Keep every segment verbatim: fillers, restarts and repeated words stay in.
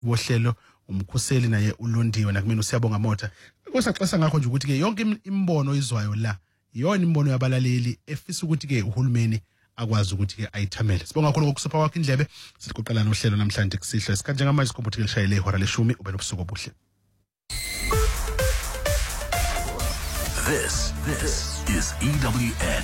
wohlelo umkhuseli naye uLondiwe nakumina usiyabonga Mota. Kusaxesa ngakho nje ukuthi ke yonke imbono izwayo la iyona imbono yabalaleli efisa ukuthi ke uhulumeni akwazi ukuthi ke ayithamele. Sibonga kakhulu ngokusipha kwakho indlebe. Siqoqela nohlelo namhlanje kusihle sikanje ngamanje sikhomputhe lishayele ihora leshumi ube nobusuku obuhle. This, this is E W N.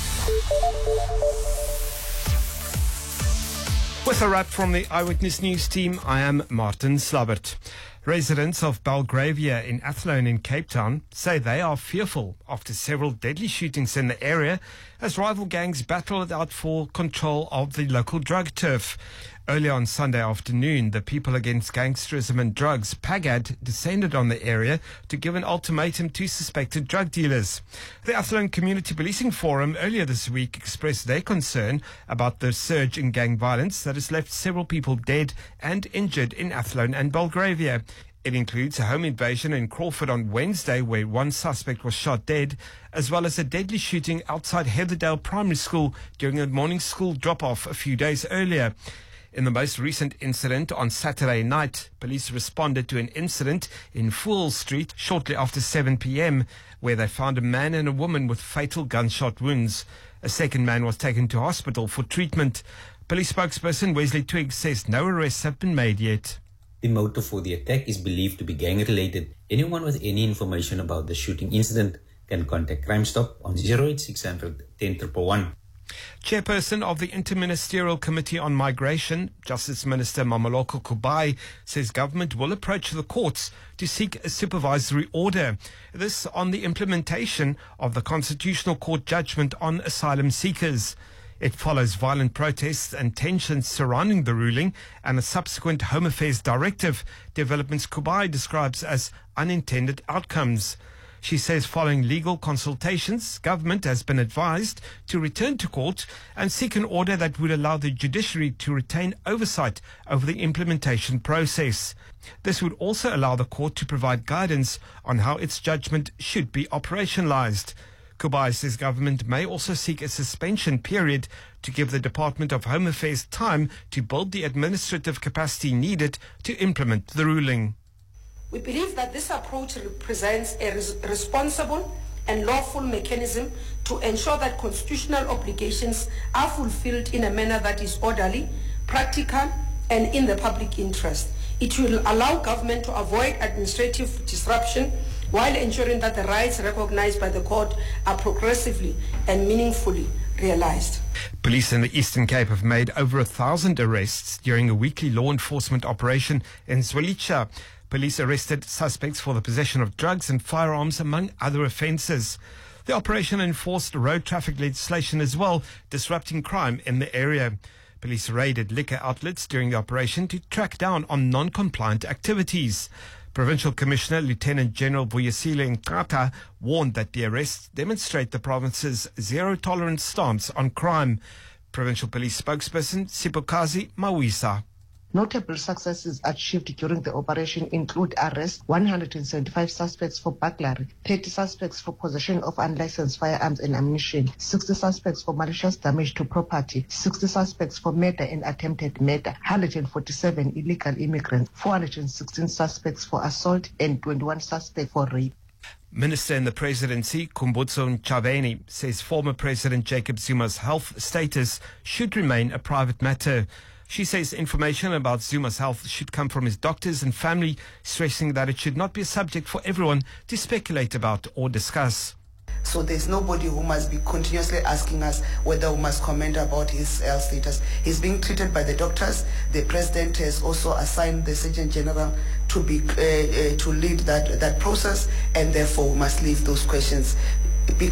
With a wrap from the Eyewitness News team, I am Martin Slabbert. Residents of Belgravia in Athlone in Cape Town say they are fearful after several deadly shootings in the area as rival gangs battle it out for control of the local drug turf. Earlier on Sunday afternoon, the People Against Gangsterism and Drugs, PAGAD, descended on the area to give an ultimatum to suspected drug dealers. The Athlone Community Policing Forum earlier this week expressed their concern about the surge in gang violence that has left several people dead and injured in Athlone and Belgravia. It includes a home invasion in Crawford on Wednesday where one suspect was shot dead, as well as a deadly shooting outside Heatherdale Primary School during a morning school drop-off a few days earlier. In the most recent incident on Saturday night, police responded to an incident in Fool Street shortly after seven p.m. where they found a man and a woman with fatal gunshot wounds. A second man was taken to hospital for treatment. Police spokesperson Wesley Twigg says no arrests have been made yet. The motive for the attack is believed to be gang-related. Anyone with any information about the shooting incident can contact Crime Stop on zero eight six hundred ten one one one. Chairperson of the Interministerial Committee on Migration, Justice Minister Mameloko Kubai, says government will approach the courts to seek a supervisory order. This on the implementation of the Constitutional Court judgment on asylum seekers. It follows violent protests and tensions surrounding the ruling and a subsequent Home Affairs directive, developments Kubai describes as unintended outcomes. She says following legal consultations, government has been advised to return to court and seek an order that would allow the judiciary to retain oversight over the implementation process. This would also allow the court to provide guidance on how its judgment should be operationalized. Kubai says government may also seek a suspension period to give the Department of Home Affairs time to build the administrative capacity needed to implement the ruling. We believe that this approach represents a res- responsible and lawful mechanism to ensure that constitutional obligations are fulfilled in a manner that is orderly, practical, and in the public interest. It will allow government to avoid administrative disruption while ensuring that the rights recognized by the court are progressively and meaningfully realized. Police in the Eastern Cape have made over a thousand arrests during a weekly law enforcement operation in Zwelitsha. Police arrested suspects for the possession of drugs and firearms, among other offences. The operation enforced road traffic legislation as well, disrupting crime in the area. Police raided liquor outlets during the operation to track down on non-compliant activities. Provincial Commissioner Lieutenant General Vuyisile Nkata warned that the arrests demonstrate the province's zero-tolerance stance on crime. Provincial Police spokesperson Sipokazi Mawisa. Notable successes achieved during the operation include arrest one hundred seventy-five suspects for burglary, thirty suspects for possession of unlicensed firearms and ammunition, sixty suspects for malicious damage to property, sixty suspects for murder and attempted murder, one hundred forty-seven illegal immigrants, four hundred sixteen suspects for assault and twenty-one suspects for rape. Minister in the Presidency, Kumbutso Ntshavheni, says former President Jacob Zuma's health status should remain a private matter. She says information about Zuma's health should come from his doctors and family, stressing that it should not be a subject for everyone to speculate about or discuss. So there's nobody who must be continuously asking us whether we must comment about his health status. He's being treated by the doctors. The president has also assigned the Surgeon General to be uh, uh, to lead that that process, and therefore we must leave those questions uh,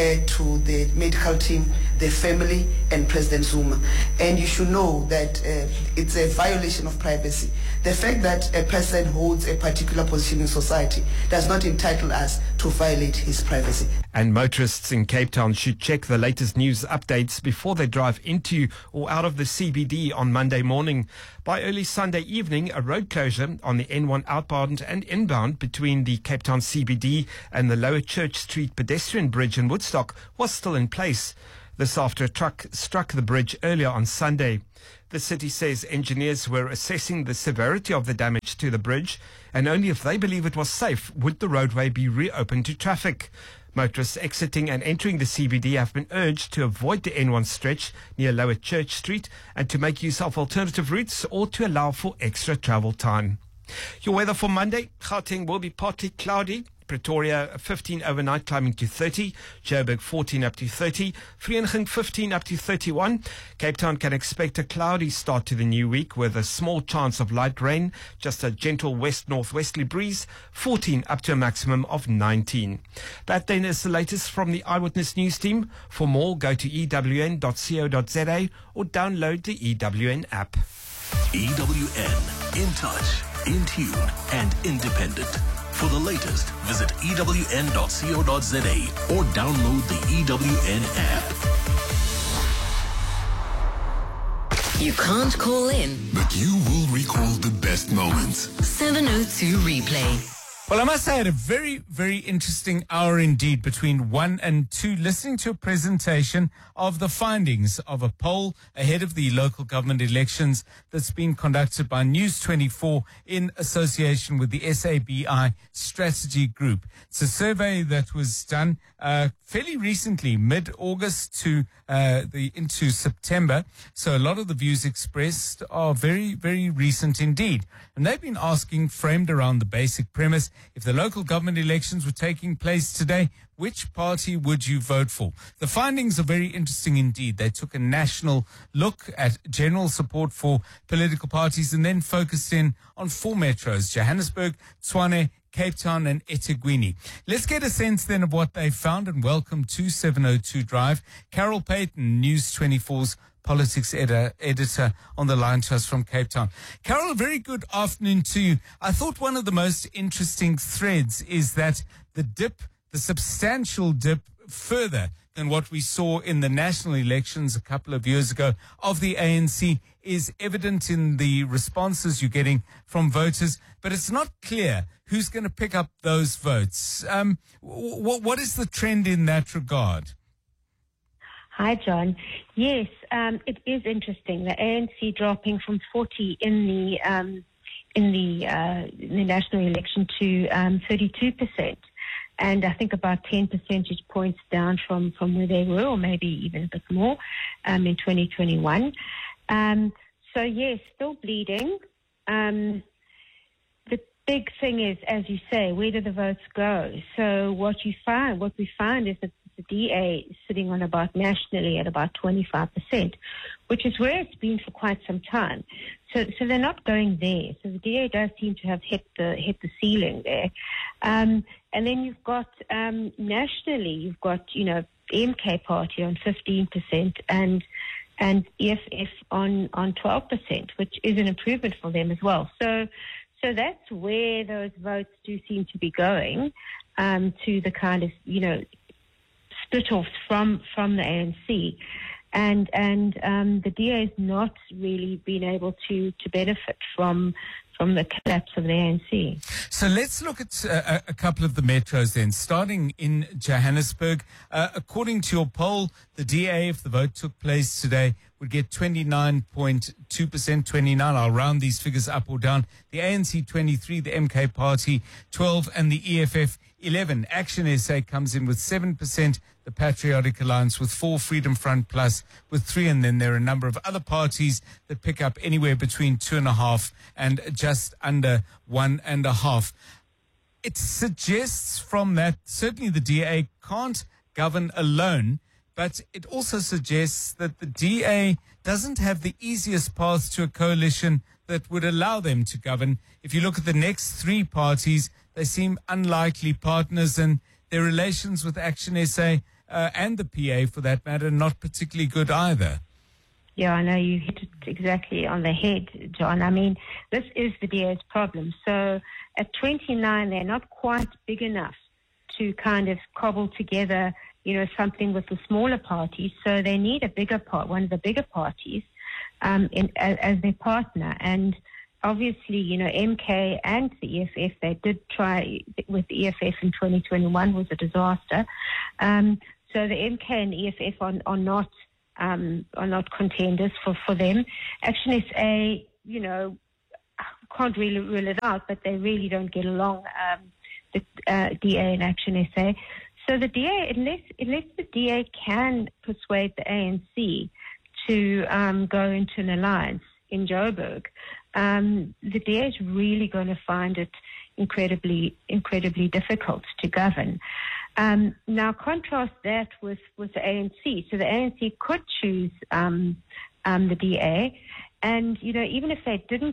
to the medical team, the family, and President Zuma. And you should know that uh, it's a violation of privacy. The fact that a person holds a particular position in society does not entitle us to violate his privacy. And motorists in Cape Town should check the latest news updates before they drive into or out of the C B D on Monday morning. By early Sunday evening, a road closure on the N one outbound and inbound between the Cape Town C B D and the Lower Church Street pedestrian bridge in Woodstock was still in place. This after a truck struck the bridge earlier on Sunday. The city says engineers were assessing the severity of the damage to the bridge, and only if they believe it was safe would the roadway be reopened to traffic. Motorists exiting and entering the C B D have been urged to avoid the N one stretch near Lower Church Street and to make use of alternative routes or to allow for extra travel time. Your weather for Monday: Gauteng will be partly cloudy. Pretoria fifteen overnight, climbing to thirty. Joburg fourteen up to thirty. Vereeniging fifteen up to thirty-one. Cape Town can expect a cloudy start to the new week with a small chance of light rain. Just a gentle west-northwesterly breeze. fourteen up to a maximum of nineteen. That then is the latest from the Eyewitness News team. For more, go to e w n dot co dot z a or download the E W N app. E W N, in touch, in tune, and independent. For the latest, visit e w n dot co dot z a or download the E W N app. You can't call in, but you will recall the best moments. seven oh two replay. Well, I must say, I had a very, very interesting hour indeed between one and two, listening to a presentation of the findings of a poll ahead of the local government elections that's been conducted by News twenty-four in association with the S A B I Strategy Group. It's a survey that was done uh, fairly recently, mid-August to uh, the into September. So a lot of the views expressed are very, very recent indeed. And they've been asking, framed around the basic premise, if the local government elections were taking place today, which party would you vote for? The findings are very interesting indeed. They took a national look at general support for political parties and then focused in on four metros: Johannesburg, Tshwane, Cape Town and eThekwini. Let's get a sense then of what they found, and welcome to seven oh two Drive. Carol Payton, News twenty-four's politics editor, editor on the line to us from Cape Town. Carol, a very good afternoon to you. I thought one of the most interesting threads is that the dip, the substantial dip further than what we saw in the national elections a couple of years ago of the A N C is evident in the responses you're getting from voters, but it's not clear who's going to pick up those votes. Um, w- what is the trend in that regard? Hi, John. Yes, um, it is interesting. The A N C dropping from forty in the um, in the uh, in the national election to um, thirty-two percent, and I think about ten percentage points down from, from where they were, or maybe even a bit more, um, in twenty twenty-one. Um, so yes, still bleeding. Um, the big thing is, as you say, where do the votes go? So what you find, what we find is that the D A is sitting on about nationally at about twenty-five percent, which is where it's been for quite some time. So, so they're not going there. So the D A does seem to have hit the hit the ceiling there. Um, and then you've got um, nationally, you've got you know M K Party on fifteen percent and and E F F on on twelve percent, which is an improvement for them as well. So, so that's where those votes do seem to be going, um, to the kind of you know. split-offs from, from the A N C, and and um, the D A has not really been able to, to benefit from from the collapse of the A N C. So let's look at uh, a couple of the metros then, starting in Johannesburg. Uh, according to your poll, the D A, if the vote took place today, would get twenty-nine point two percent, twenty-nine. I'll round these figures up or down. The A N C twenty-three, the M K Party twelve, and the E F F eleven. Action S A comes in with seven percent, the Patriotic Alliance with four, Freedom Front Plus with three, and then there are a number of other parties that pick up anywhere between two and a half and just under one and a half. It suggests from that, certainly the D A can't govern alone, but it also suggests that the D A doesn't have the easiest path to a coalition that would allow them to govern. If you look at the next three parties, they seem unlikely partners, and their relations with Action S A uh, and the P A, for that matter, not particularly good either. Yeah, I know you hit it exactly on the head, John. I mean, this is the D A's problem. So at twenty-nine, they're not quite big enough to kind of cobble together, you know, something with the smaller parties. So they need a bigger part, one of the bigger parties, um, in, as, as their partner. And obviously, you know, M K and the E F F, they did try with the E F F in twenty twenty-one, was a disaster. Um, so the M K and E F F are, are not um, are not contenders for, for them. Action S A, you know, can't really rule it out, but they really don't get along, um, the uh, D A and Action S A. So the D A, unless, unless the D A can persuade the A N C to um, go into an alliance in Joburg, um, the D A is really going to find it incredibly, incredibly difficult to govern. Um, now, contrast that with, with the A N C. So the A N C could choose um, um, the D A, and, you know, even if they didn't,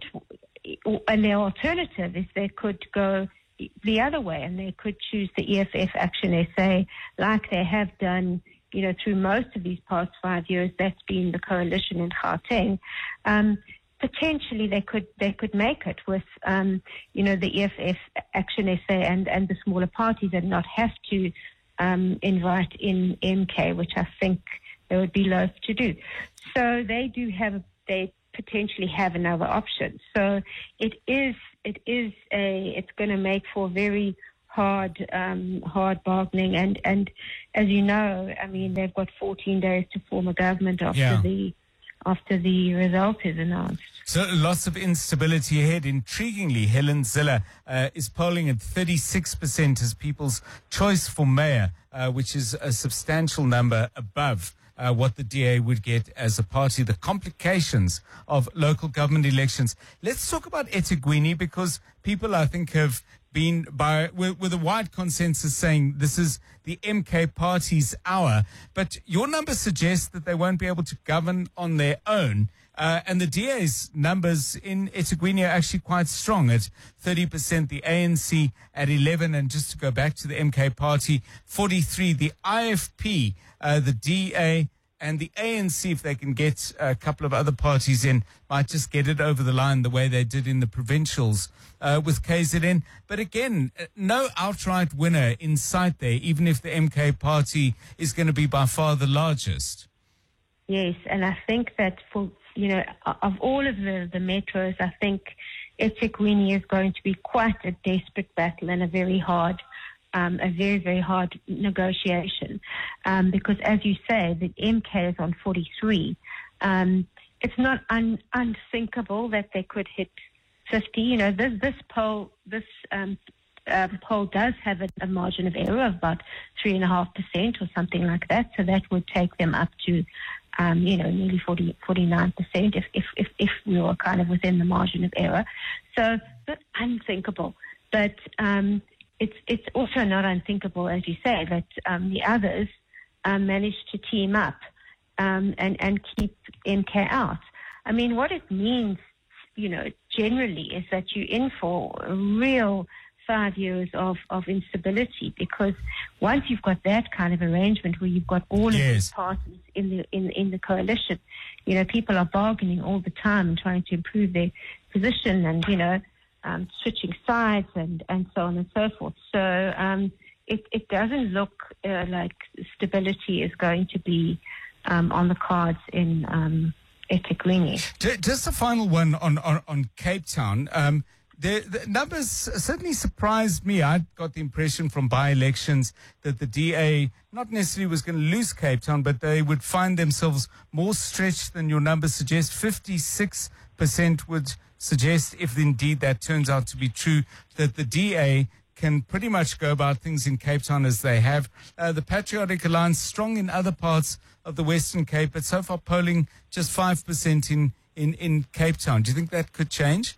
and their alternative is they could go the other way, and they could choose the E F F Action S A, like they have done, you know, through most of these past five years. That's been the coalition in Gauteng. Um, potentially, they could they could make it with, um, you know, the E F F Action S A and and the smaller parties, and not have to um, invite in M K, which I think they would be loath to do. So they do have they potentially have another option. So it is. It is a. It's going to make for very hard, um, hard bargaining, and, and as you know, I mean, they've got fourteen days to form a government after Yeah. the after the result is announced. So lots of instability ahead. Intriguingly, Helen Zille uh, is polling at thirty-six percent as people's choice for mayor, uh, which is a substantial number above Uh, what the D A would get as a party, the complications of local government elections. Let's talk about eThekwini, because people, I think, have been by with, with a wide consensus saying this is the M K party's hour. But your numbers suggest that they won't be able to govern on their own. Uh, and the D A's numbers in eThekwini are actually quite strong at thirty percent, the A N C at eleven, and just to go back to the M K party, forty-three. The I F P, uh, the D A and the A N C, if they can get a couple of other parties in, might just get it over the line the way they did in the provincials uh, with K Z N. But again, no outright winner in sight there, even if the M K party is going to be by far the largest. Yes, and I think that for, you know, of all of the, the metros, I think eThekwini is going to be quite a desperate battle and a very hard, um, a very, very hard negotiation. Um, because as you say, the M K is on forty-three. Um, it's not un, unthinkable that they could hit fifty. You know, this, this poll, this, um, Um, poll does have a, a margin of error of about three and a half percent or something like that. So that would take them up to, um, you know, nearly forty, forty-nine percent if, if, if, if we were kind of within the margin of error. So that's unthinkable. But um, it's it's also not unthinkable, as you say, that um, the others um, managed to team up um, and, and keep M K out. I mean, what it means, you know, generally is that you're in for a real five years of, of instability, because once you've got that kind of arrangement where you've got all Yes. of these parties in the in in the coalition, you know, people are bargaining all the time and trying to improve their position, and you know, um, switching sides and, and so on and so forth. So um, it it doesn't look uh, like stability is going to be um, on the cards in um, eThekwini. J- Just a final one on, on, on Cape Town. Um, The, the numbers certainly surprised me. I got the impression from by-elections that the D A not necessarily was going to lose Cape Town, but they would find themselves more stretched than your numbers suggest. fifty-six percent would suggest, if indeed that turns out to be true, that the D A can pretty much go about things in Cape Town as they have. Uh, the Patriotic Alliance strong in other parts of the Western Cape, but so far polling just five percent in, in, in Cape Town. Do you think that could change?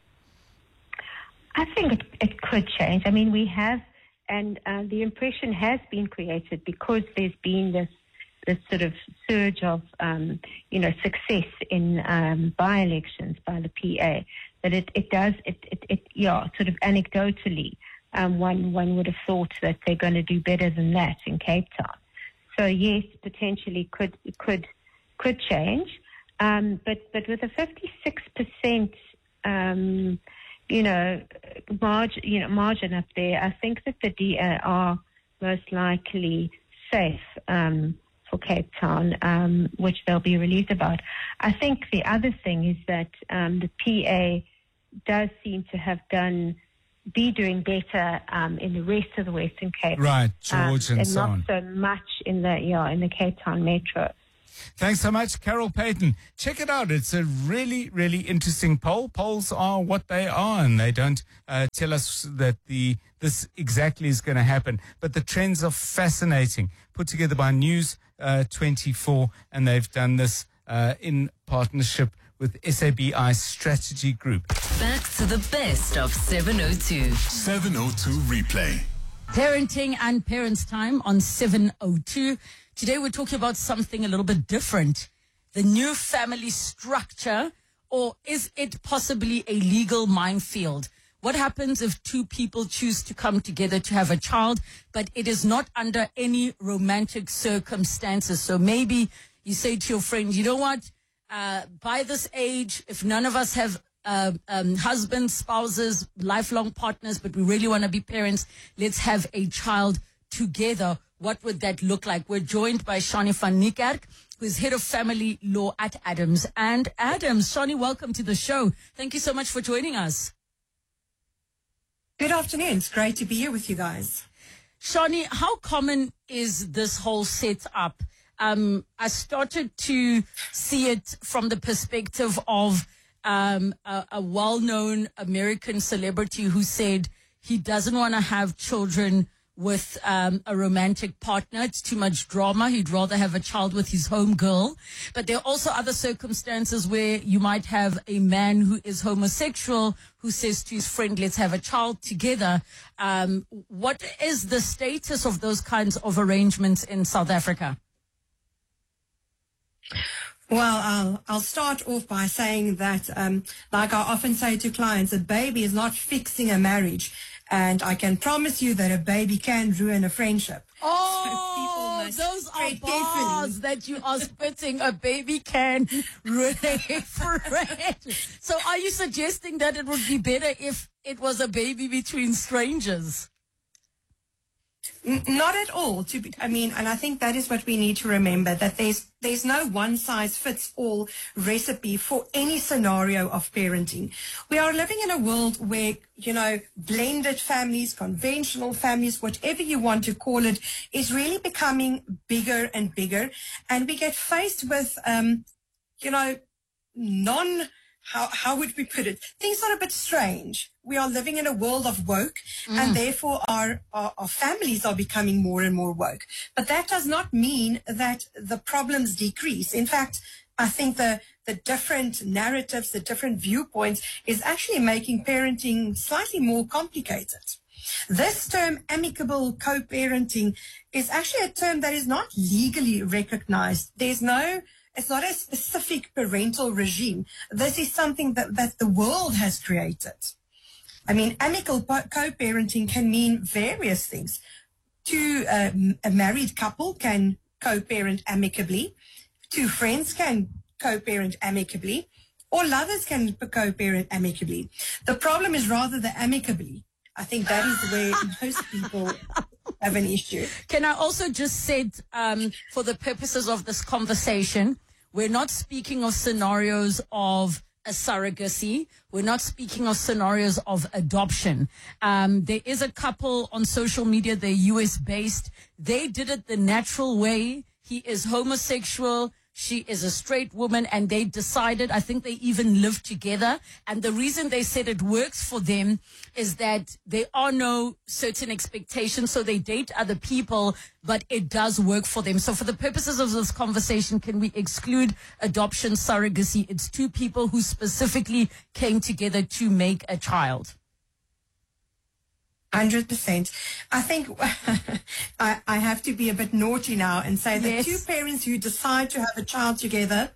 I think it, it could change. I mean, we have, and uh, the impression has been created because there's been this this sort of surge of, um, you know, success in um, by-elections by the P A, that it, it does, it, it, it, yeah, sort of anecdotally, um, one, one would have thought that they're going to do better than that in Cape Town. So, yes, potentially could could could change. Um, but, but with a fifty-six percent... Um, you know, margin, you know, margin up there, I think that the D A are most likely safe um, for Cape Town, um, which they'll be relieved about. I think the other thing is that um, the P A does seem to have done, be doing better um, in the rest of the Western Cape. Right, George um, and, and so not on. so much in the, yeah, in the Cape Town metro. Thanks so much, Carol Payton. Check it out. It's a really, really interesting poll. Polls are what they are, and they don't uh, tell us that the this exactly is going to happen. But the trends are fascinating. Put together by News uh, twenty-four, and they've done this uh, in partnership with S A B I Strategy Group. Back to the best of seven oh two. seven oh two Replay. Parenting and Parents Time on seven oh two. Today we're talking about something a little bit different. The new family structure, or is it possibly a legal minefield? What happens if two people choose to come together to have a child, but it is not under any romantic circumstances? So maybe you say to your friend, you know what, uh, by this age, if none of us have uh, um, husbands, spouses, lifelong partners, but we really want to be parents, let's have a child together. What would that look like? We're joined by Shani van Niekerk, who is head of family law at Adams and Adams. Shani, welcome to the show. Thank you so much for joining us. Good afternoon. It's great to be here with you guys. Shani, how common is this whole setup? Um, I started to see it from the perspective of um, a, a well-known American celebrity who said he doesn't want to have children with um, a romantic partner. It's too much drama. He'd rather have a child with his home girl. But there are also other circumstances where you might have a man who is homosexual who says to his friend, let's have a child together. Um, what is the status of those kinds of arrangements in South Africa? Well, I'll, I'll start off by saying that, um, like I often say to clients, a baby is not fixing a marriage. And I can promise you that a baby can ruin a friendship. Oh, so those are bars that you are spitting. A baby can ruin a friend. So are you suggesting that it would be better if it was a baby between strangers? Not at all. To be, I mean, and I think that is what we need to remember, that there's there's no one-size-fits-all recipe for any scenario of parenting. We are living in a world where, you know, blended families, conventional families, whatever you want to call it, is really becoming bigger and bigger. And we get faced with, um, you know, non... How, how would we put it? Things are a bit strange. We are living in a world of woke, mm. and therefore our, our, our families are becoming more and more woke. But that does not mean that the problems decrease. In fact, I think the, the different narratives, the different viewpoints is actually making parenting slightly more complicated. This term, amicable co-parenting, is actually a term that is not legally recognized. There's no... It's not a specific parental regime. This is something that, that the world has created. I mean, amicable co-parenting can mean various things. Two, uh, a married couple can co-parent amicably. Two friends can co-parent amicably. Or lovers can co-parent amicably. The problem is rather the amicably. I think that is where most people have an issue. Can I also just say, um, for the purposes of this conversation, we're not speaking of scenarios of a surrogacy. We're not speaking of scenarios of adoption. Um, there is a couple on social media, they're U S based. They did it the natural way. He is homosexual. She is a straight woman, and they decided, I think they even live together. And the reason they said it works for them is that there are no certain expectations. So they date other people, but it does work for them. So for the purposes of this conversation, can we exclude adoption, surrogacy? It's two people who specifically came together to make a child. one hundred percent. I think I, I have to be a bit naughty now and say that Yes. two parents who decide to have a child together,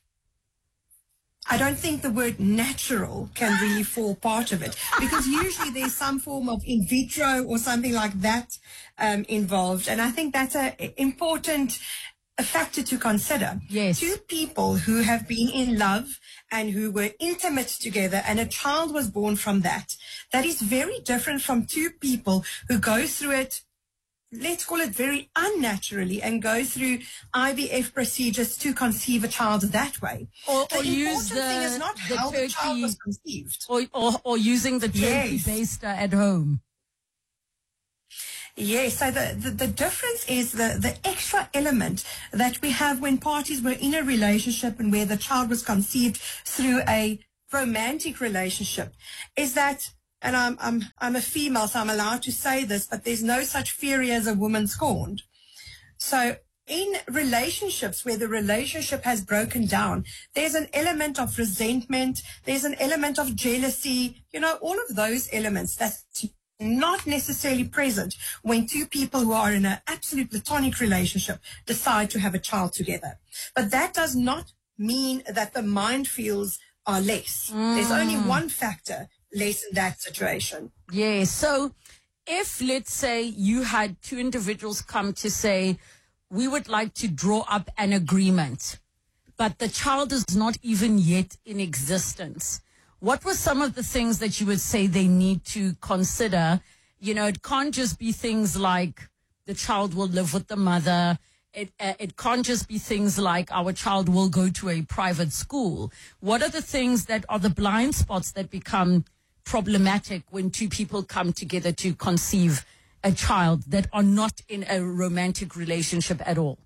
I don't think the word natural can really fall part of it, because usually there's some form of in vitro or something like that um, involved. And I think that's an important factor to consider. Yes. Two people who have been in love and who were intimate together and a child was born from that. That is very different from two people who go through it, let's call it very unnaturally, and go through I V F procedures to conceive a child that way. Or, the or use important thing is the, not the how the child turkey, was conceived. or, or, or using the turkey Yes. baster at home. Yes, so the, the, the difference is the, the extra element that we have when parties were in a relationship and where the child was conceived through a romantic relationship is that, and I'm, I'm, I'm a female, so I'm allowed to say this, but there's no such theory as a woman scorned. So in relationships where the relationship has broken down, there's an element of resentment, there's an element of jealousy, you know, all of those elements that's not necessarily present when two people who are in an absolute platonic relationship decide to have a child together. But that does not mean that the minefields are less. Mm. There's only one factor less in that situation. Yeah. So if, let's say, you had two individuals come to say, we would like to draw up an agreement, but the child is not even yet in existence, what were some of the things that you would say they need to consider? You know, it can't just be things like the child will live with the mother. It, uh, it can't just be things like our child will go to a private school. What are the things that are the blind spots that become problematic when two people come together to conceive a child that are not in a romantic relationship at all?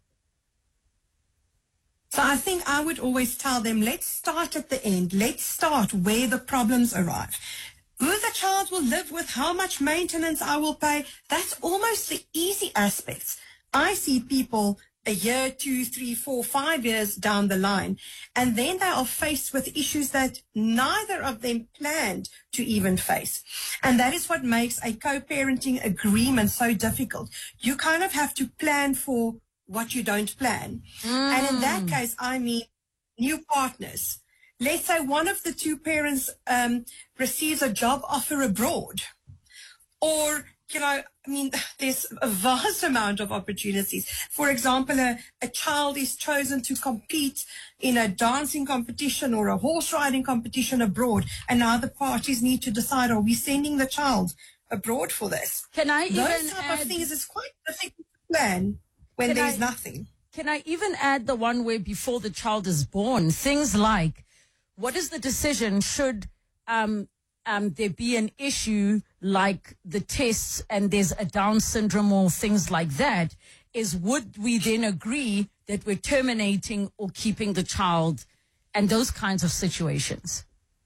So I think I would always tell them, let's start at the end. Let's start where the problems arrive. Who the child will live with, how much maintenance I will pay, that's almost the easy aspects. I see people a year, two, three, four, five years down the line, and then they are faced with issues that neither of them planned to even face. And that is what makes a co-parenting agreement so difficult. You kind of have to plan for what you don't plan. Mm. And in that case, I mean new partners. Let's say one of the two parents um, receives a job offer abroad, or, you know, I mean, there's a vast amount of opportunities. For example, a, a child is chosen to compete in a dancing competition or a horse riding competition abroad, and now the parties need to decide, are we sending the child abroad for this? Can I Those even type add, of things is quite difficult to plan when Can there's I- nothing. Can I even add the one where before the child is born, things like, what is the decision? Should um, um, there be an issue like the tests and there's a Down syndrome or things like that? Is would we then agree that we're terminating or keeping the child and those kinds of situations?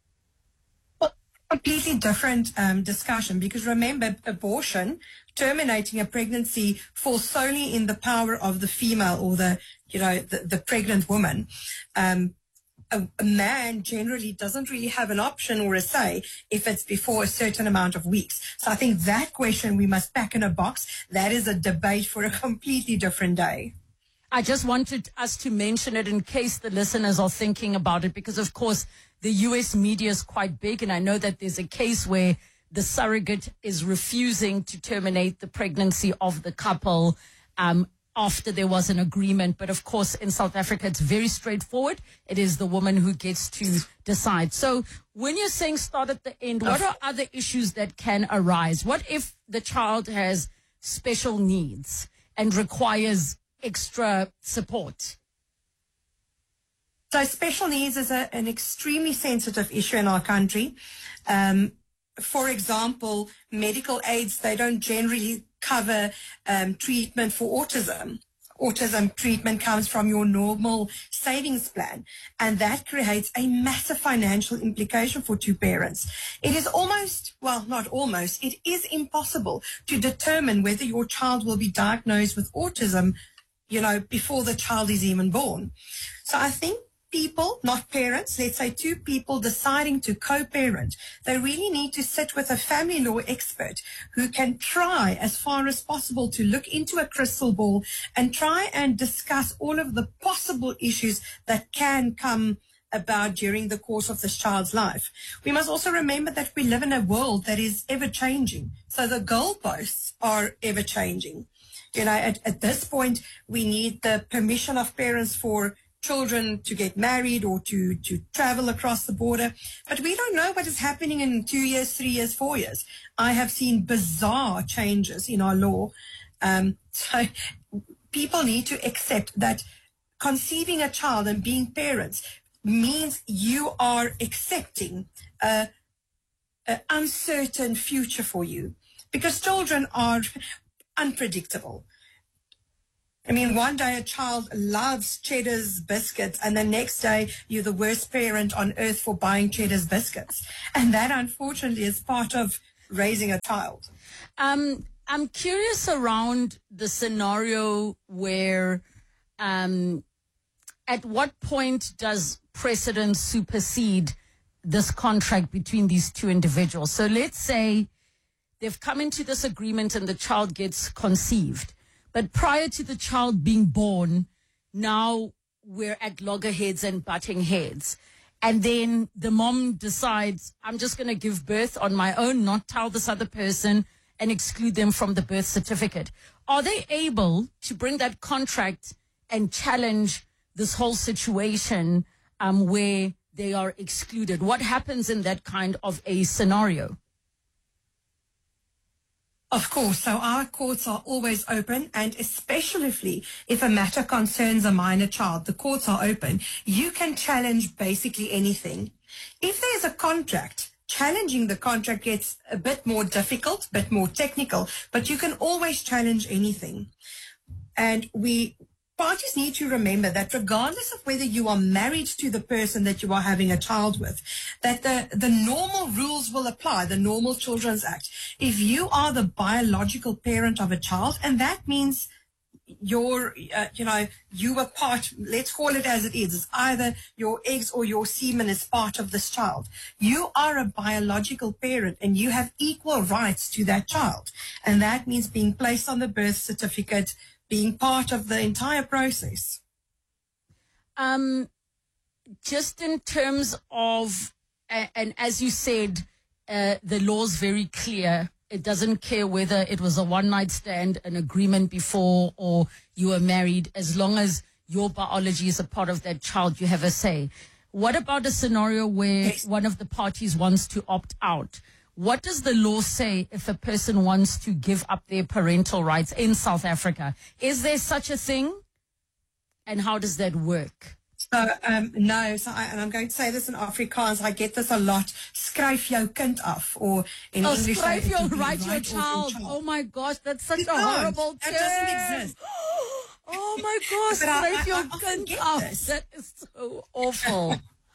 Completely different um, discussion, because remember, abortion, terminating a pregnancy, falls solely in the power of the female or the, you know, the, the pregnant woman. Um, a, a man generally doesn't really have an option or a say if it's before a certain amount of weeks. So I think that question we must pack in a box. That is a debate for a completely different day. I just wanted us to mention it in case the listeners are thinking about it, because, of course, the U S media is quite big, and I know that there's a case where the surrogate is refusing to terminate the pregnancy of the couple um, after there was an agreement. But, of course, in South Africa, it's very straightforward. It is the woman who gets to decide. So when you're saying start at the end, what are other issues that can arise? What if the child has special needs and requires extra support? So special needs is a, an extremely sensitive issue in our country. Um, for example, medical aids, they don't generally cover um, treatment for autism. Autism treatment comes from your normal savings plan, and that creates a massive financial implication for two parents. It is almost, well, not almost, it is impossible to determine whether your child will be diagnosed with autism, you know, before the child is even born. So I think people, not parents, let's say two people deciding to co-parent, they really need to sit with a family law expert who can try as far as possible to look into a crystal ball and try and discuss all of the possible issues that can come about during the course of this child's life. We must also remember that we live in a world that is ever changing. So the goalposts are ever changing. You know, at, at this point, we need the permission of parents for children to get married or to, to travel across the border. But we don't know what is happening in two years, three years, four years. I have seen bizarre changes in our law. Um, so people need to accept that conceiving a child and being parents means you are accepting a, a uncertain future for you. Because children are... unpredictable. I mean, one day a child loves Cheddar's biscuits, and the next day you're the worst parent on earth for buying Cheddar's biscuits. And that, unfortunately, is part of raising a child. Um, I'm curious around the scenario where, um, at what point does precedent supersede this contract between these two individuals? So let's say they've come into this agreement and the child gets conceived. But prior to the child being born, now we're at loggerheads and butting heads. And then the mom decides, I'm just going to give birth on my own, not tell this other person, and exclude them from the birth certificate. Are they able to bring that contract and challenge this whole situation um, where they are excluded? What happens in that kind of a scenario? Of course. So our courts are always open, and especially if a matter concerns a minor child, the courts are open. You can challenge basically anything. If there's a contract, challenging the contract gets a bit more difficult, a bit more technical, but you can always challenge anything. And we parties need to remember that regardless of whether you are married to the person that you are having a child with, that the, the normal rules will apply, the Normal Children's Act. If you are the biological parent of a child, and that means your, uh, you know, you were part, let's call it as it is, it's either your eggs or your semen is part of this child. You are a biological parent and you have equal rights to that child. And that means being placed on the birth certificate, being part of the entire process. Um, just in terms of, uh, and as you said, uh, the law's very clear. It doesn't care whether it was a one-night stand, an agreement before, or you were married. As long as your biology is a part of that child, you have a say. What about a scenario where yes. one of the parties wants to opt out? What does the law say if a person wants to give up their parental rights in South Africa? Is there such a thing? And how does that work? So, um, no, so I, and I'm going to say this in Afrikaans, I get this a lot, skryf jou kind af, or in oh, English, skryf jou, write right your child. child. Oh my gosh, that's such it a horrible term. That doesn't exist. Oh my gosh, skryf jou kind af. That is so awful.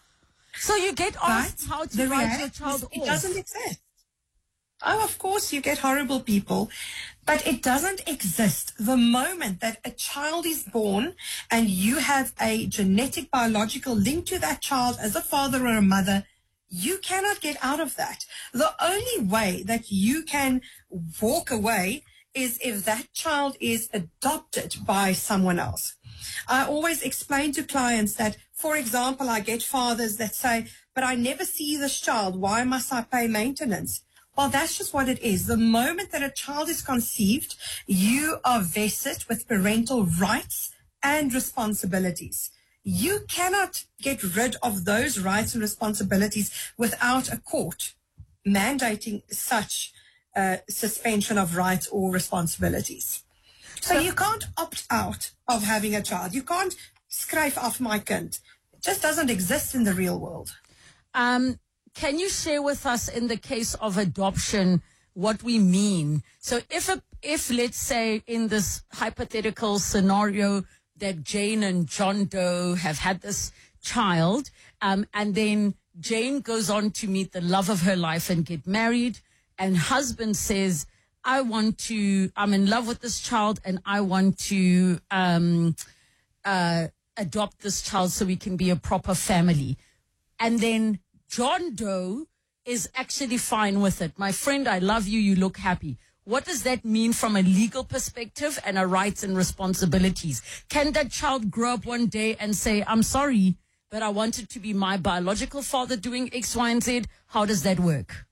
So you get asked but how to the write your child off. It off. doesn't exist. Oh, of course, you get horrible people, but it doesn't exist. The moment that a child is born and you have a genetic biological link to that child as a father or a mother, you cannot get out of that. The only way that you can walk away is if that child is adopted by someone else. I always explain to clients that, for example, I get fathers that say, but I never see this child. Why must I pay maintenance? Well, that's just what it is. The moment that a child is conceived, you are vested with parental rights and responsibilities. You cannot get rid of those rights and responsibilities without a court mandating such uh, suspension of rights or responsibilities. So you can't opt out of having a child. You can't skryf af my kind. It just doesn't exist in the real world. Um. Can you share with us, in the case of adoption, what we mean? So if, a, if let's say, in this hypothetical scenario that Jane and John Doe have had this child, um, and then Jane goes on to meet the love of her life and get married, and husband says, I want to, I'm in love with this child, and I want to um, uh, adopt this child so we can be a proper family. And then John Doe is actually fine with it. My friend, I love you. You look happy. What does that mean from a legal perspective and a rights and responsibilities? Can that child grow up one day and say, I'm sorry, but I wanted to be my biological father doing X, Y, and Z? How does that work?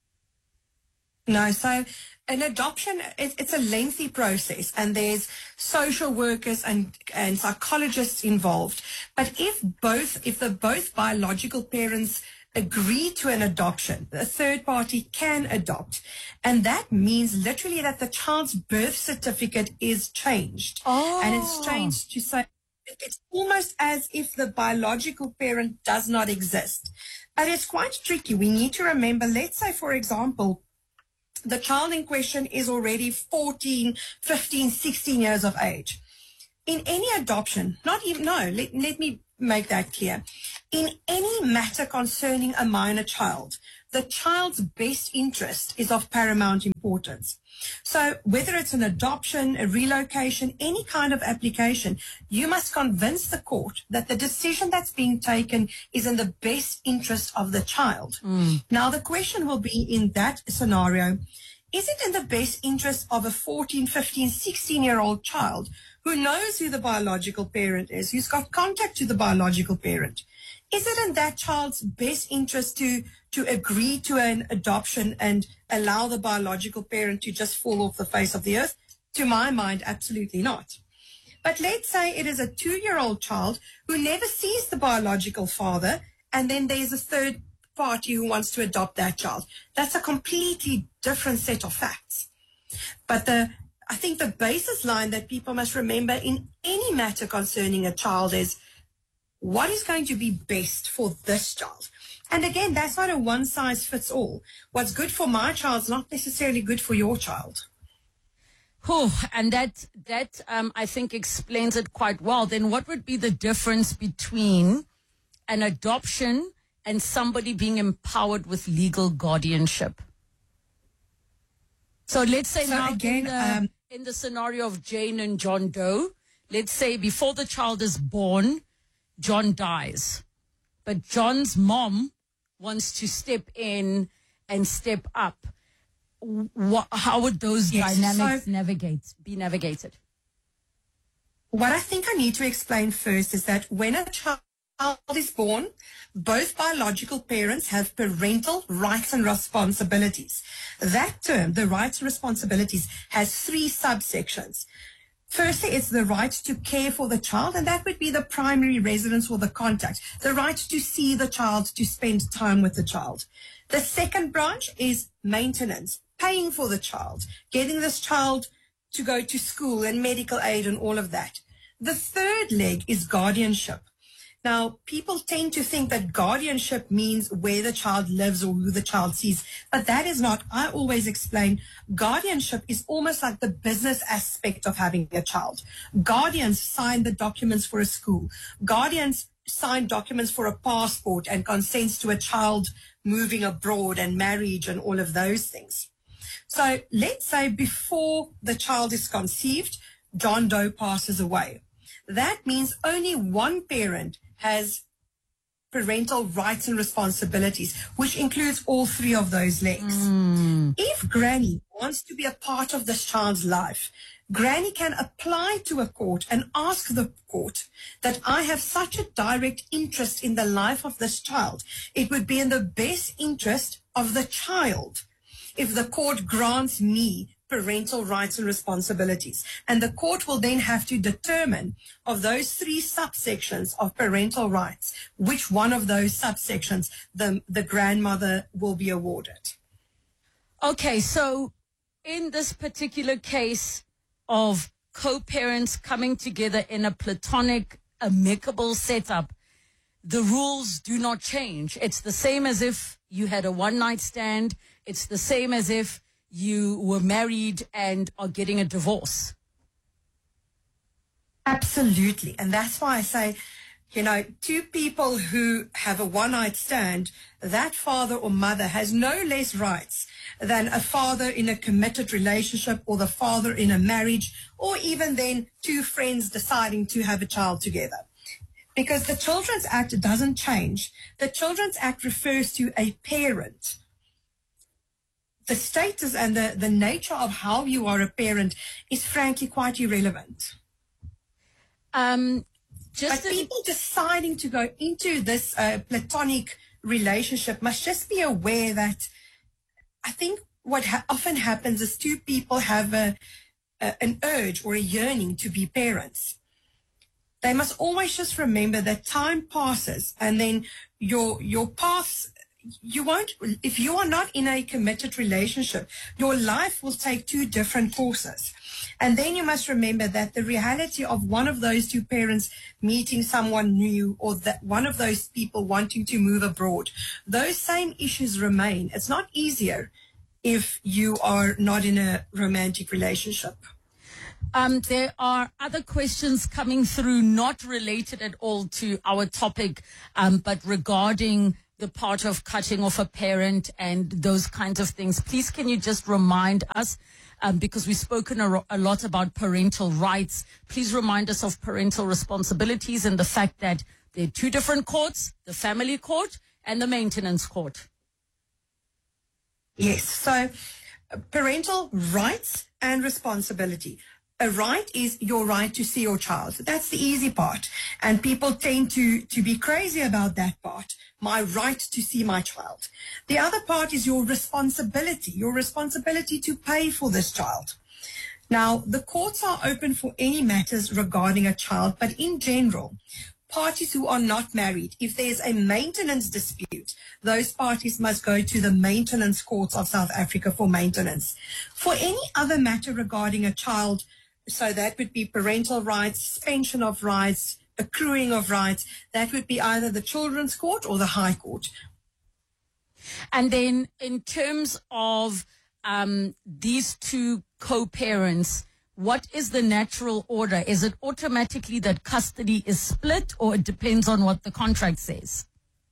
No, so an adoption, it, it's a lengthy process, and there's social workers and, and psychologists involved. But if both, if the both biological parents agree to an adoption, a third party can adopt. And that means literally that the child's birth certificate is changed. Oh. And it's changed to say, it's almost as if the biological parent does not exist. But it's quite tricky. We need to remember, let's say, for example, the child in question is already fourteen, fifteen, sixteen years of age. In any adoption, not even, no, let, let me make that clear. In any matter concerning a minor child, the child's best interest is of paramount importance. So whether it's an adoption, a relocation, any kind of application, you must convince the court that the decision that's being taken is in the best interest of the child. Mm. Now, the question will be in that scenario, is it in the best interest of a fourteen, fifteen, sixteen-year-old child who knows who the biological parent is, who's got contact to the biological parent? Is it in that child's best interest to, to agree to an adoption and allow the biological parent to just fall off the face of the earth? To my mind, absolutely not. But let's say it is a two-year-old child who never sees the biological father, and then there's a third party who wants to adopt that child. That's a completely different set of facts. But the, I think the basis line that people must remember in any matter concerning a child is, what is going to be best for this child? And again, that's not a one-size-fits-all. What's good for my child is not necessarily good for your child. Oh, and that, that um, I think, explains it quite well. Then what would be the difference between an adoption and somebody being empowered with legal guardianship? So let's say So now again, in, the, um, in the scenario of Jane and John Doe, let's say before the child is born, John dies. But John's mom wants to step in and step up. What, how would those Yes, dynamics so- navigate, be navigated? What I think I need to explain first is that when a child is born, both biological parents have parental rights and responsibilities. That term, the rights and responsibilities, has three subsections. Firstly, it's the right to care for the child, and that would be the primary residence or the contact, the right to see the child, to spend time with the child. The second branch is maintenance, paying for the child, getting this child to go to school and medical aid and all of that. The third leg is guardianship. Now, people tend to think that guardianship means where the child lives or who the child sees, but that is not. I always explain guardianship is almost like the business aspect of having a child. Guardians sign the documents for a school. Guardians sign documents for a passport and consents to a child moving abroad and marriage and all of those things. So let's say before the child is conceived, John Doe passes away. That means only one parent has parental rights and responsibilities, which includes all three of those legs. Mm. If Granny wants to be a part of this child's life, Granny can apply to a court and ask the court that I have such a direct interest in the life of this child. It would be in the best interest of the child if the court grants me parental rights and responsibilities. And the court will then have to determine of those three subsections of parental rights, which one of those subsections the, the grandmother will be awarded. Okay, so in this particular case of co-parents coming together in a platonic, amicable setup, the rules do not change. It's the same as if you had a one-night stand. It's the same as if you were married and are getting a divorce. Absolutely. And that's why I say, you know, two people who have a one-night stand, that father or mother has no less rights than a father in a committed relationship or the father in a marriage, or even then two friends deciding to have a child together. Because the Children's Act doesn't change. The Children's Act refers to a parent. The status and the, the nature of how you are a parent is frankly quite irrelevant. Um, just but people deciding to go into this uh, platonic relationship must just be aware that I think what ha- often happens is two people have a, a, an urge or a yearning to be parents. They must always just remember that time passes and then your your paths, you won't, if you are not in a committed relationship, your life will take two different courses. And then you must remember that the reality of one of those two parents meeting someone new, or that one of those people wanting to move abroad, those same issues remain. It's not easier if you are not in a romantic relationship. Um, there are other questions coming through, not related at all to our topic, um, but regarding the part of cutting off a parent and those kinds of things. Please, can you just remind us, um, because we've spoken a, ro- a lot about parental rights, please remind us of parental responsibilities and the fact that there are two different courts, the family court and the maintenance court. Yes, so uh, parental rights and responsibility. A right is your right to see your child. So that's the easy part. And people tend to, to be crazy about that part. My right to see my child. The other part is your responsibility, your responsibility to pay for this child. Now, the courts are open for any matters regarding a child, but in general, parties who are not married, if there's a maintenance dispute, those parties must go to the maintenance courts of South Africa for maintenance. For any other matter regarding a child, so that would be parental rights, suspension of rights, accruing of rights, that would be either the Children's Court or the High Court. And then in terms of um, these two co-parents, what is the natural order? Is it automatically that custody is split, or it depends on what the contract says?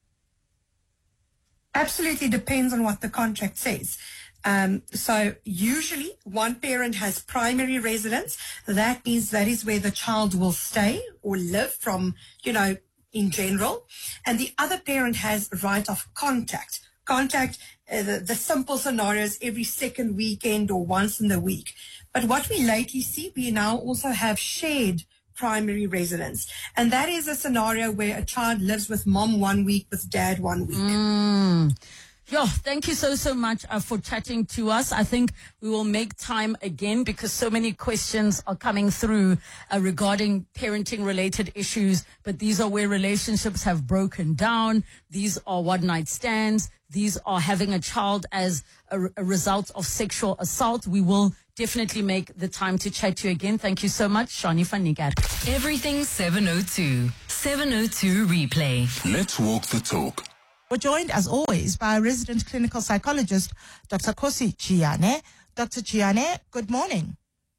Absolutely depends on what the contract says. Um, so usually one parent has primary residence. That means that is where the child will stay or live from, you know, in general. And the other parent has right of contact. Contact, uh, the, the simple scenarios every second weekend or once in the week. But what we lately see, we now also have shared primary residence. And that is a scenario where a child lives with mom one week, with dad one week. Mm. Yo, thank you so, so much uh, for chatting to us. I think we will make time again because so many questions are coming through uh, regarding parenting-related issues. But these are where relationships have broken down. These are one-night stands. These are having a child as a, a result of sexual assault. We will definitely make the time to chat to you again. Thank you so much, Shani van Niekerk. Everything seven oh two. seven oh two Replay. Let's walk the talk. We're joined, as always, by resident clinical psychologist, Doctor Kosi Chiane. Doctor Chiane, good morning.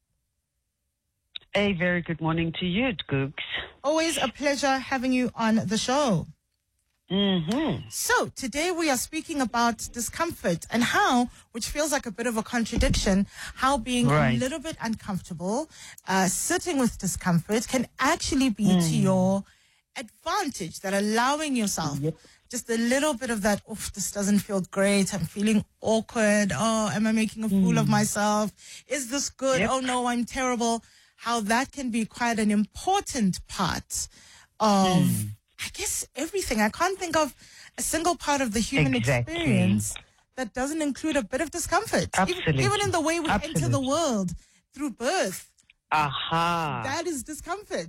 A very good morning to you, Gooks. Always a pleasure having you on the show. Mm-hmm. So, today we are speaking about discomfort and how, which feels like a bit of a contradiction, how being right. a little bit uncomfortable, uh, sitting with discomfort can actually be mm. to your advantage, that allowing yourself yep. just a little bit of that, oof, this doesn't feel great, I'm feeling awkward, oh, am I making a fool mm. of myself? Is this good? Yep. Oh no, I'm terrible. How that can be quite an important part of, mm. I guess, everything. I can't think of a single part of the human exactly. experience that doesn't include a bit of discomfort. Absolutely. Even, even in the way we Absolutely. enter the world through birth. Aha. That is discomfort.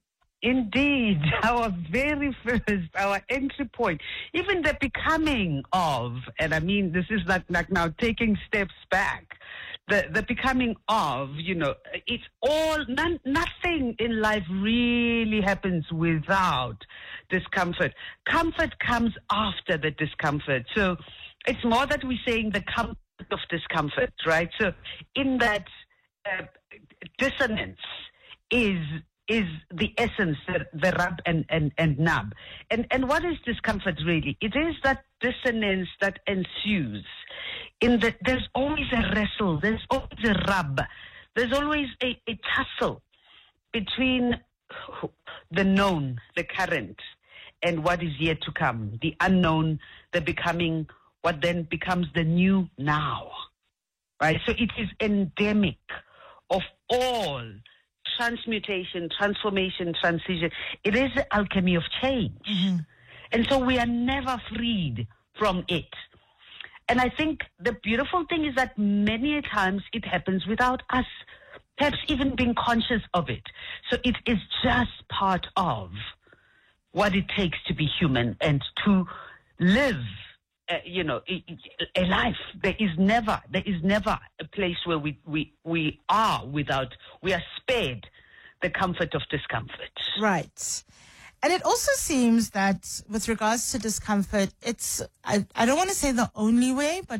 Indeed, our very first, our entry point, even the becoming of, and I mean, this is like, like now taking steps back, the, the becoming of, you know, it's all, none, nothing in life really happens without discomfort. Comfort comes after the discomfort. So it's more that we're saying the comfort of discomfort, right? So in that uh, dissonance is is the essence, the, the rub and, and, and nub. And, and what is discomfort really? It is that dissonance that ensues. In the, there's always a wrestle, there's always a rub, there's always a, a tussle between the known, the current, and what is yet to come, the unknown, the becoming, what then becomes the new now. Right? So it is endemic of all transmutation, transformation, transition. It is the alchemy of change. Mm-hmm. And so we are never freed from it. And I think the beautiful thing is that many times it happens without us perhaps even being conscious of it. So it is just part of what it takes to be human and to live Uh, you know, a life. There is never, there is never a place where we, we, we are without, we are spared the comfort of discomfort. Right. And it also seems that with regards to discomfort, it's, I, I don't want to say the only way, but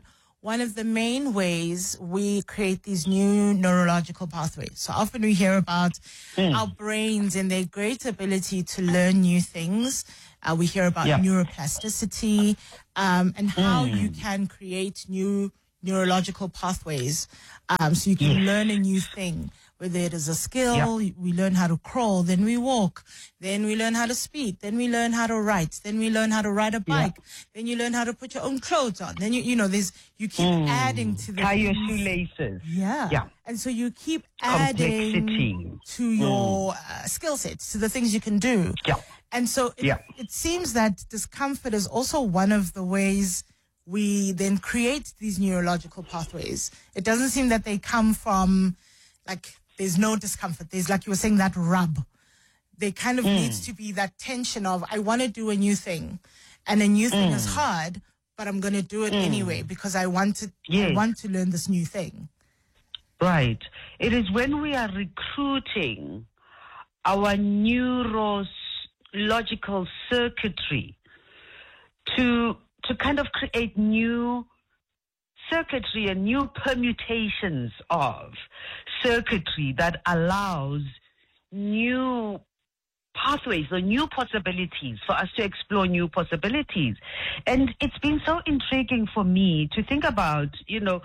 one of the main ways we create these new neurological pathways. So often we hear about mm. our brains and their great ability to learn new things. Uh, we hear about yeah. neuroplasticity um, and how mm. you can create new neurological pathways. Um, so you can yes. learn a new thing. Whether it is a skill, yeah. we learn how to crawl, then we walk, then we learn how to speak, then we learn how to write, then we learn how to ride a bike, yeah. then you learn how to put your own clothes on. Then you, you know, there's you keep mm. adding to the tie your things. shoelaces. Yeah, yeah, and so you keep adding Complexity. to your mm. uh, skill sets, to the things you can do. Yeah, and so it, yeah. it seems that discomfort is also one of the ways we then create these neurological pathways. It doesn't seem that they come from like. There's no discomfort. There's, like you were saying, that rub. There kind of mm. needs to be that tension of, I want to do a new thing. And a new thing mm. is hard, but I'm going to do it mm. anyway because I want to, yes. I want to learn this new thing. Right. It is when we are recruiting our neurological circuitry to, to kind of create new circuitry and new permutations of circuitry that allows new pathways or new possibilities for us to explore new possibilities. And it's been so intriguing for me to think about, you know,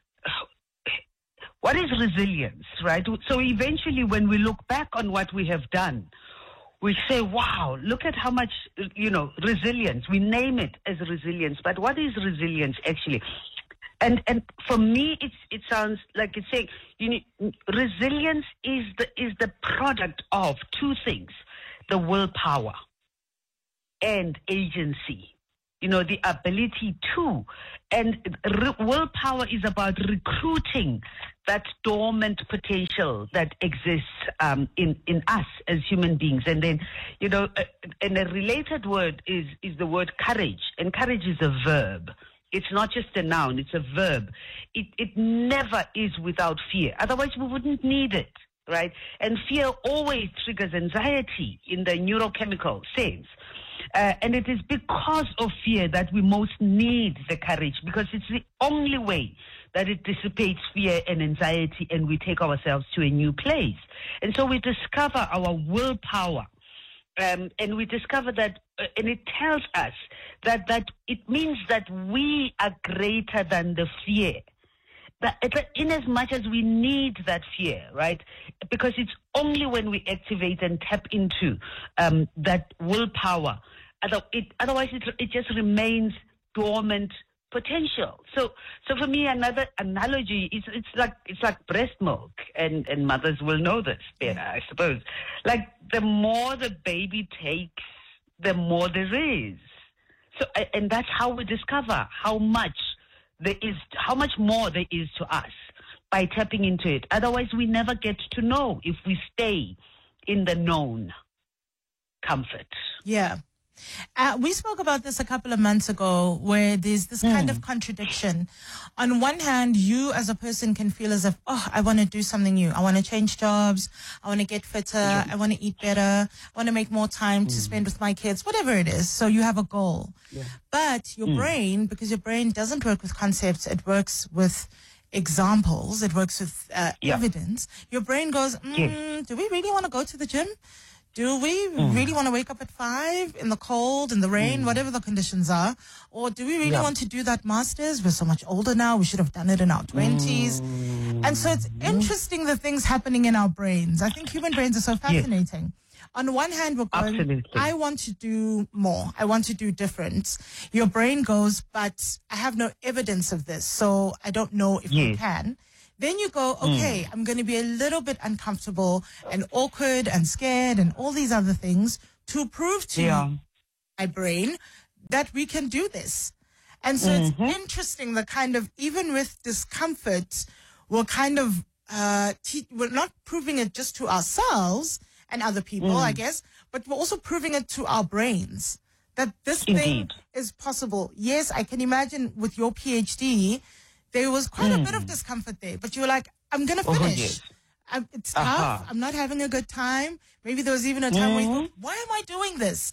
what is resilience, right? So eventually when we look back on what we have done, we say, wow, look at how much, you know, resilience. We name it as resilience, but what is resilience actually? And and for me, it's it sounds like it's saying you need, resilience is the is the product of two things: the willpower and agency. You know, the ability to. And re- willpower is about recruiting that dormant potential that exists um, in in us as human beings. And then, you know, uh, and a related word is is the word courage. And courage is a verb. It's not just a noun, it's a verb. It it never is without fear. Otherwise, we wouldn't need it, right? And fear always triggers anxiety in the neurochemical sense. Uh, and it is because of fear that we most need the courage, because it's the only way that it dissipates fear and anxiety and we take ourselves to a new place. And so we discover our willpower. Um, and we discover that, uh, and it tells us that, that it means that we are greater than the fear. That, in as much as we need that fear, right? Because it's only when we activate and tap into um, that willpower. It, otherwise, it, it just remains dormant potential. So, so for me, another analogy is it's like it's like breast milk, and, and mothers will know this better, I suppose. Like the more the baby takes, the more there is. So, and that's how we discover how much there is, how much more there is to us by tapping into it. Otherwise, we never get to know if we stay in the known comfort. Yeah. Uh, we spoke about this a couple of months ago where there's this mm. kind of contradiction. On one hand, you as a person can feel as if, oh, I want to do something new. I want to change jobs. I want to get fitter. Mm. I want to eat better. I want to make more time mm. to spend with my kids, whatever it is. So you have a goal. Yeah. But your mm. brain, because your brain doesn't work with concepts, it works with examples. It works with uh, yeah. evidence. Your brain goes, mm, yes. do we really want to go to the gym? Do we mm. really want to wake up at five in the cold, in the rain, mm. whatever the conditions are? Or do we really yeah. want to do that master's? We're so much older now. We should have done it in our twenties. Mm. And so it's interesting the things happening in our brains. I think human brains are so fascinating. Yes. On one hand, we're going, Absolutely. I want to do more. I want to do different. Your brain goes, but I have no evidence of this, so I don't know if yes. I can. Then you go, okay, mm. I'm going to be a little bit uncomfortable and awkward and scared and all these other things to prove to yeah. my brain that we can do this. And so mm-hmm. it's interesting the kind of, even with discomfort, we're kind of, uh, te- we're not proving it just to ourselves and other people, mm. I guess, but we're also proving it to our brains that this Indeed. thing is possible. Yes, I can imagine with your PhD, there was quite mm. a bit of discomfort there, but you were like, I'm going to finish. Oh, yes. I'm, it's tough. Uh-huh. I'm not having a good time. Maybe there was even a time mm-hmm. where you thought, why am I doing this?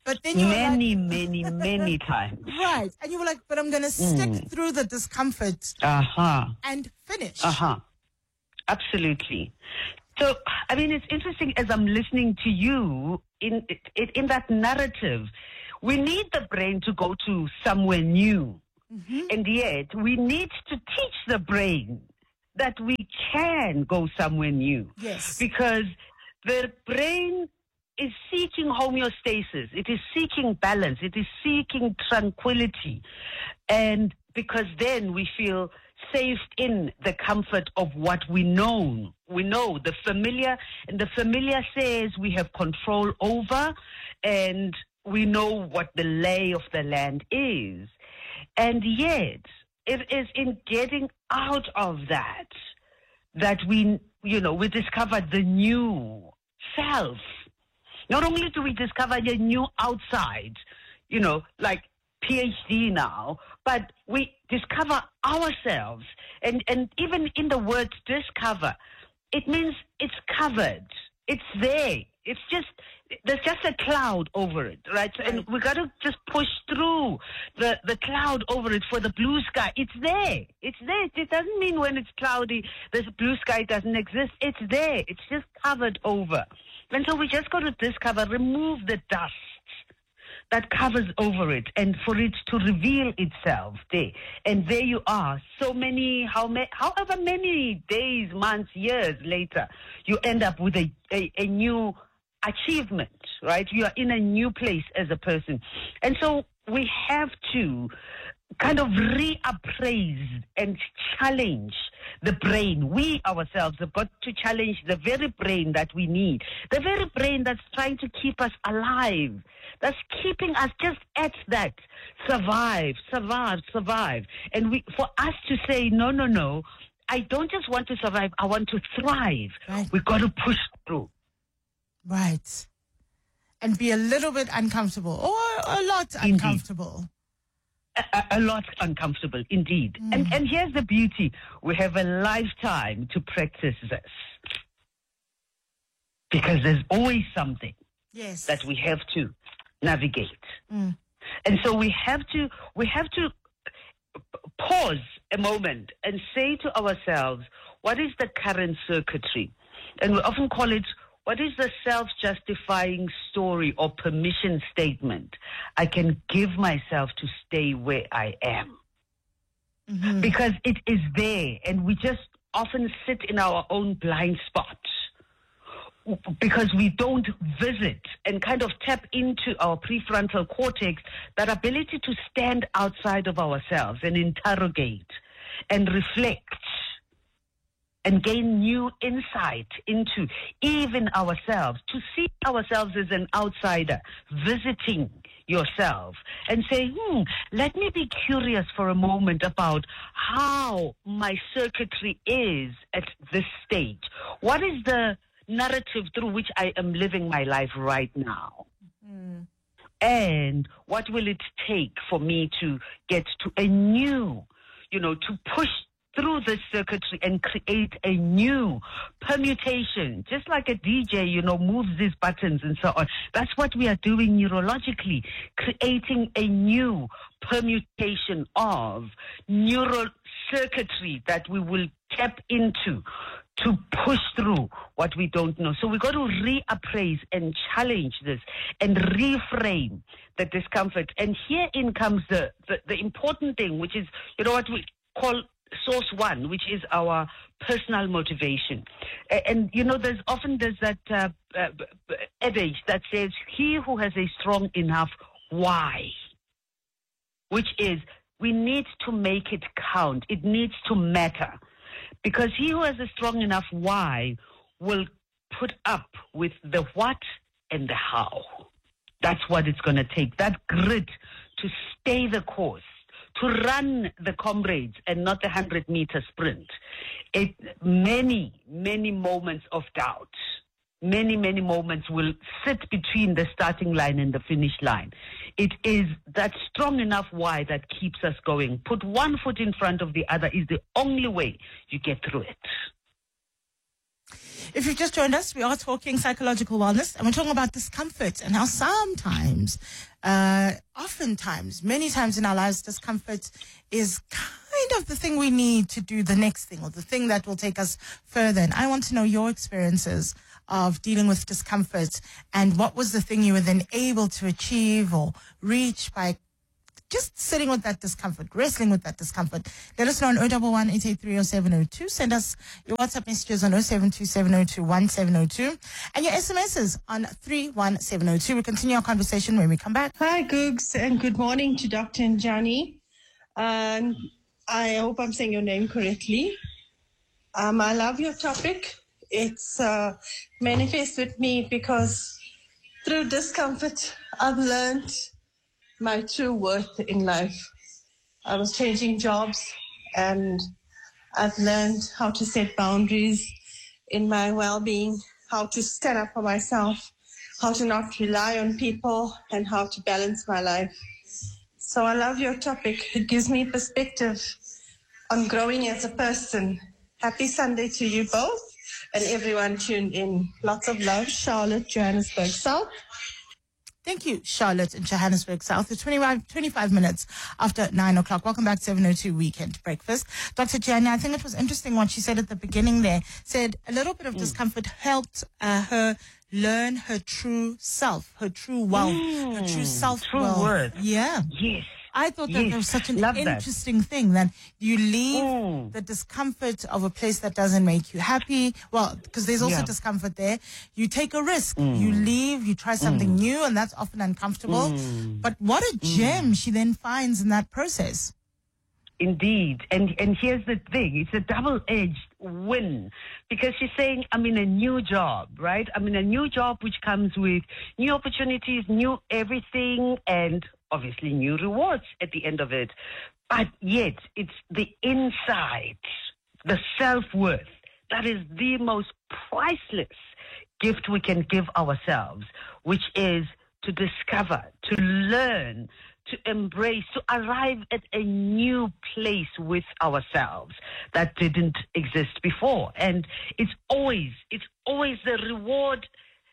But then you many, were like, many, many times. Right. And you were like, but I'm going to stick Mm. through the discomfort Uh-huh. and finish. Uh-huh. Absolutely. So, I mean, it's interesting as I'm listening to you in, in, in that narrative, we need the brain to go to somewhere new. Mm-hmm. And yet, we need to teach the brain that we can go somewhere new. Yes. Because the brain is seeking homeostasis. It is seeking balance. It is seeking tranquility. And because then we feel safe in the comfort of what we know. We know the familiar, and the familiar says we have control over, and we know what the lay of the land is. And yet, it is in getting out of that that we, you know, we discover the new self. Not only do we discover the new outside, you know, like PhD now, but we discover ourselves. And, and even in the word discover, it means it's covered. It's there. It's just, there's just a cloud over it, right? So, and we got to just push through the, the cloud over it for the blue sky. It's there. It's there. It doesn't mean when it's cloudy, the blue sky doesn't exist. It's there. It's just covered over. And so we just got to discover, remove the dust that covers over it, and for it to reveal itself there. And there you are, so many, how ma- however many days, months, years later, you end up with a, a, a new achievement, right? You are in a new place as a person. And so we have to kind of reappraise and challenge the brain. We ourselves have got to challenge the very brain that we need, the very brain that's trying to keep us alive, that's keeping us just at that survive, survive, survive. And we, for us to say, no, no, no, I don't just want to survive, I want to thrive. Right. We've got to push through. Right. And be a little bit uncomfortable, or a lot Indeed. uncomfortable. A, a lot uncomfortable, indeed. Mm. And and here's the beauty. We have a lifetime to practice this. Because there's always something yes. that we have to navigate. Mm. And so we have to we have to pause a moment and say to ourselves, what is the current circuitry? And we often call it, what is the self-justifying story or permission statement I can give myself to stay where I am? Mm-hmm. Because it is there, and we just often sit in our own blind spot because we don't visit and kind of tap into our prefrontal cortex, that ability to stand outside of ourselves and interrogate and reflect and gain new insight into even ourselves, to see ourselves as an outsider, visiting yourself and say, hmm, let me be curious for a moment about how my circuitry is at this stage. What is the narrative through which I am living my life right now? Mm. And what will it take for me to get to a new, you know, to push through this circuitry and create a new permutation, just like a D J, you know, moves these buttons and so on. That's what we are doing neurologically, creating a new permutation of neural circuitry that we will tap into to push through what we don't know. So we've got to reappraise and challenge this and reframe the discomfort. And herein comes the, the, the important thing, which is, you know, what we call source one, which is our personal motivation. And, and you know, there's often there's that uh, uh, adage that says, he who has a strong enough why, which is, we need to make it count. It needs to matter. Because he who has a strong enough why will put up with the what and the how. That's what it's going to take. That grit to stay the course, to run the comrades and not the hundred-meter sprint. It, many, many moments of doubt, many, many moments will sit between the starting line and the finish line. It is that strong enough why that keeps us going. Put one foot in front of the other is the only way you get through it. If you've just joined us, we are talking psychological wellness, and we're talking about discomfort and how sometimes, uh, oftentimes, many times in our lives, discomfort is kind of the thing we need to do the next thing, or the thing that will take us further. And I want to know your experiences of dealing with discomfort, and what was the thing you were then able to achieve or reach by just sitting with that discomfort, wrestling with that discomfort. Let us know on zero one one, eight eight three, zero seven zero two. Send us your WhatsApp messages on zero seven two seven zero two one seven zero two and your S M Ses on three one seven zero two. We'll continue our conversation when we come back. Hi, Googs, and good morning to Doctor Njani. Um, I hope I'm saying your name correctly. Um, I love your topic. It's uh, manifest with me because through discomfort, I've learned my true worth in life. I was changing jobs, and I've learned how to set boundaries in my well-being, how to stand up for myself, how to not rely on people, and how to balance my life. So I love your topic. It gives me perspective on growing as a person. Happy Sunday to you both and everyone tuned in. Lots of love, Charlotte, Johannesburg South. Thank you, Charlotte in Johannesburg South. It's twenty-five, twenty-five minutes after nine o'clock. Welcome back to seven oh two Weekend Breakfast. Doctor Gianni, I think it was interesting what she said at the beginning there. Said a little bit of mm. discomfort helped uh, her learn her true self, her true wealth, mm. her true self-worth. True worth. Yeah. Yes. I thought that yes. was such an Love interesting that. thing that you leave mm. the discomfort of a place that doesn't make you happy. Well, because there's also yeah. discomfort there. You take a risk. Mm. You leave. You try something mm. new, and that's often uncomfortable. Mm. But what a gem mm. she then finds in that process. Indeed. And and here's the thing. It's a double-edged win, because she's saying, I'm in a new job, right? I'm in a new job which comes with new opportunities, new everything, and obviously new rewards at the end of it. But yet it's the inside, the self-worth, that is the most priceless gift we can give ourselves, which is to discover, to learn, to embrace, to arrive at a new place with ourselves that didn't exist before. And it's always, it's always the reward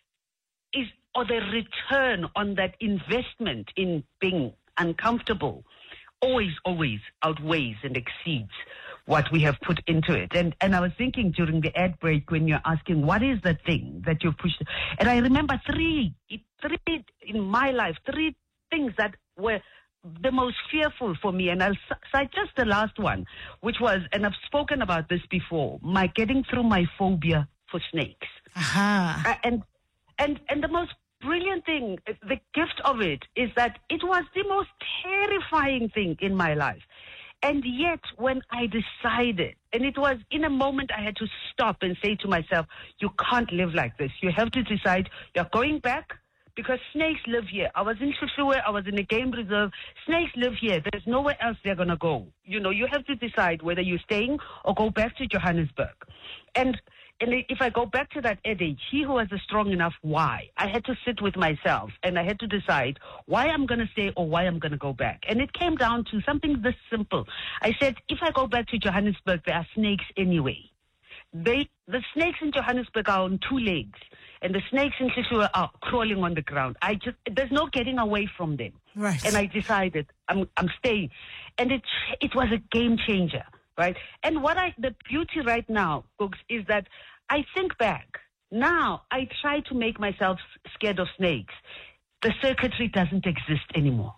is, or the return on that investment in being uncomfortable, always, always outweighs and exceeds what we have put into it. And and I was thinking during the ad break when you're asking, what is the thing that you've pushed? And I remember three, three in my life, three things that were the most fearful for me. And I'll cite just the last one, which was, and I've spoken about this before, my getting through my phobia for snakes. Aha. Uh, and and and the most brilliant thing, the gift of it, is that it was the most terrifying thing in my life. And yet, when I decided, and it was in a moment I had to stop and say to myself, you can't live like this. You have to decide you're going back, because snakes live here. I was in Shushua, I was in a game reserve. Snakes live here. There's nowhere else they're going to go. You know, you have to decide whether you're staying or go back to Johannesburg. And And if I go back to that adage, he who has a strong enough why, I had to sit with myself and I had to decide why I'm going to stay or why I'm going to go back. And it came down to something this simple. I said, if I go back to Johannesburg, there are snakes anyway. They, the snakes in Johannesburg are on two legs, and the snakes in Sisua are crawling on the ground. I just, there's no getting away from them. Right. And I decided I'm, I'm staying. And it, it was a game changer, right? And what I, the beauty right now, folks, is that I think back. Now I try to make myself scared of snakes. The circuitry doesn't exist anymore.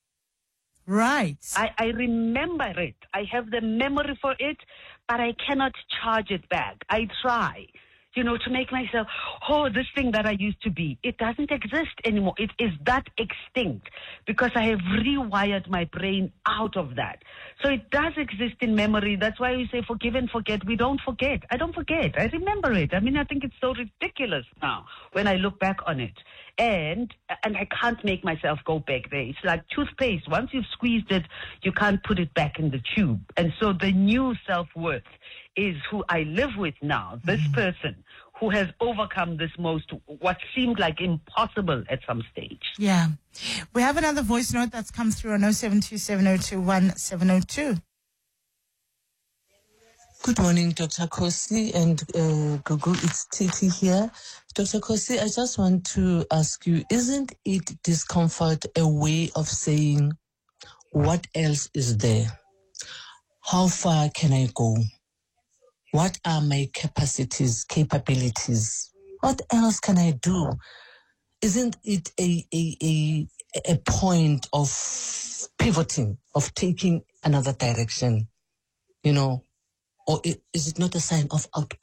Right. I, I remember it. I have the memory for it, but I cannot charge it back. I try, you know, to make myself, oh, this thing that I used to be, it doesn't exist anymore. It is that extinct because I have rewired my brain out of that. So it does exist in memory. That's why we say forgive and forget. We don't forget. I don't forget. I remember it. I mean, I think it's so ridiculous now when I look back on it. And and I can't make myself go back there. It's like toothpaste. Once you've squeezed it, you can't put it back in the tube. And so the new self-worth is who I live with now, this mm. person who has overcome this most, what seemed like impossible at some stage. Yeah. We have another voice note that's come through on zero seven two seven zero two one seven zero two. Good morning, Doctor Kosi and uh, Gugu. It's Titi here. Doctor Kosi, I just want to ask you, isn't it discomfort a way of saying, what else is there? How far can I go? What are my capacities, capabilities? What else can I do? Isn't it a, a, a, a point of pivoting, of taking another direction? You know, or is it not a sign of out